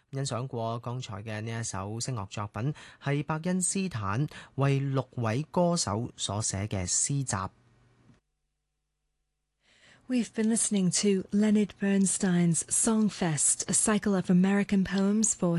欣賞過剛才嘅呢一首聲樂作品，係伯恩斯坦為6位歌手所寫嘅詩集。 We've been listening to Leonard Bernstein's Songfest, a cycle of American poems for